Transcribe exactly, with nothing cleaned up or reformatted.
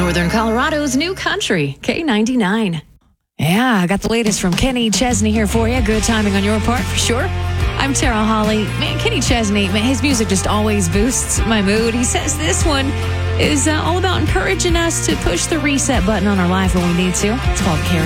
Northern Colorado's new country, K ninety-nine. Yeah, I got the latest from Kenny Chesney here for you. Good timing on your part, for sure. I'm Tara Holly. Man, Kenny Chesney, man, his music just always boosts my mood. He says this one is uh, all about encouraging us to push the reset button on our life when we need to. It's called Carry.